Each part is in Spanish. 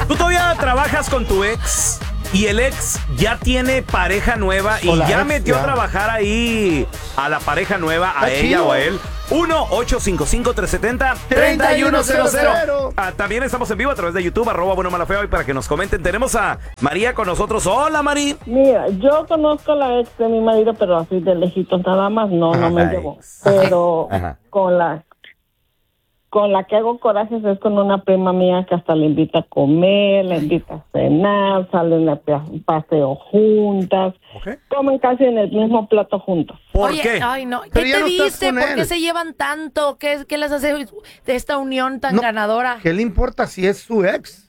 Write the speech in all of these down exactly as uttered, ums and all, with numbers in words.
¿Tú todavía trabajas con tu ex y el ex ya tiene pareja nueva y Hola, ya ex, metió ya. a trabajar ahí a la pareja nueva, a Está ella chido. o a él? uno ocho cinco cinco, tres siete cero, tres uno cero cero. Ah, también estamos en vivo a través de YouTube, arroba Bueno Mala Feo, y para que nos comenten, tenemos a María con nosotros. Hola, Mari. Mira, yo conozco a la ex de mi marido, pero así de lejitos nada más, no, no me Ajá. llevo. Pero Ajá. con la con la que hago corajes es con una prima mía que hasta le invita a comer, le invita a cenar, salen a pe- paseo juntas, Ok. comen casi en el mismo plato juntos. ¿Por Oye, qué? ay, no. ¿Qué Pero ya te no estás dice? con ¿Por qué él. se llevan tanto? ¿Qué, qué les hace de esta unión tan No, ganadora? ¿Qué le importa si es su ex?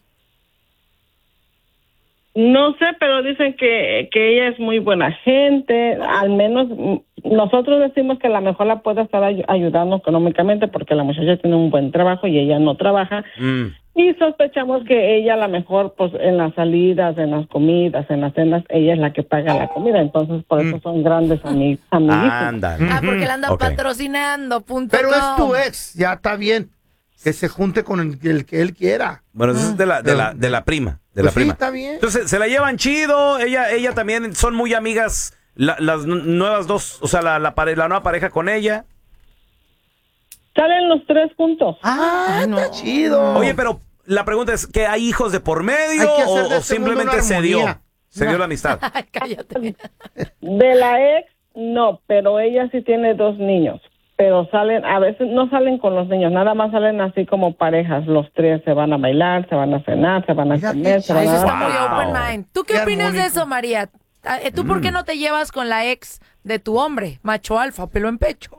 No sé, pero dicen que, que ella es muy buena gente, al menos mm, nosotros decimos que a lo mejor la puede estar ay- ayudando económicamente porque la muchacha tiene un buen trabajo y ella no trabaja. Mm. Y sospechamos que ella a lo mejor, pues, en las salidas, en las comidas, en las cenas, ella es la que paga la comida. Entonces, por eso son grandes ami amiguísimos. Ándale. Ah, porque la andan Ok. patrocinando, punto Pero com. es tu ex, ya está bien. Que se junte con el, el que él quiera. Bueno, eso es de la, de la, de la prima. De Pues la sí, prima. está bien. Entonces, se la llevan chido. Ella, ella también son muy amigas. la- las nu- nuevas dos, o sea, la, la, pare- la nueva pareja con ella. Salen los tres juntos. Ah, Ay, no. está chido. Oye, pero la pregunta es, ¿que hay hijos de por medio Hay que hacer o, de o este mundo simplemente una se dio? armonía. Se dio No. la amistad. Ay, cállate. De la ex, no, pero ella sí tiene dos niños. Pero salen, a veces no salen con los niños, nada más salen así como parejas. Los tres se van a bailar, se van a cenar, se van a Mira qué comer, se Ay, van eso a... está muy Wow. open mind. ¿Tú qué, Qué opinas de armónico. eso, María? Ah, eh, ¿Tú por qué no te llevas con la ex de tu hombre, macho alfa, pelo en pecho?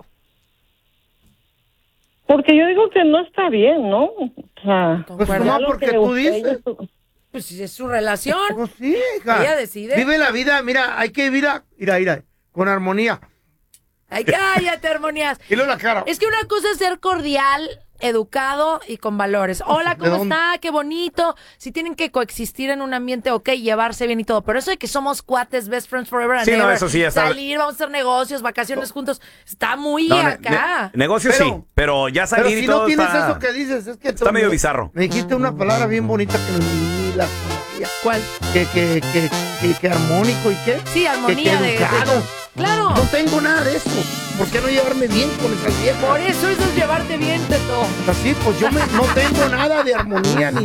Porque yo digo que no está bien, ¿no? O sea, Pues Concuerdo. no, lo porque que tú usted- dices. Pues si es su relación. Pues sí, hija. Ella decide. Vive la vida, mira, hay que vivir, a- mira, mira, con armonía. Ay, cállate, armonías. Y luego la cara. Es que una cosa es ser cordial, educado y con valores. Hola, ¿cómo ¿De dónde? está? Qué bonito. Si tienen que coexistir en un ambiente, ok, llevarse bien y todo. Pero eso de que somos cuates, best friends forever and Sí, no, ever, eso sí ya está- salir, vamos a hacer negocios, vacaciones juntos, está muy No, ne- acá. ne- negocios Pero- sí, pero ya Pero salir si y todo no tienes está... eso que dices, es que está tú medio me- bizarro. Me dijiste una palabra bien bonita que ni la conocía. ¿Cuál? Que, que, que, que, que armónico y qué. Sí, armonía que, de- que de- educado. Claro. No tengo nada de eso. ¿Por qué no llevarme bien con esas viejas? Por eso eso es llevarte bien, Teto. Así, pues yo me- no tengo nada de armonía ni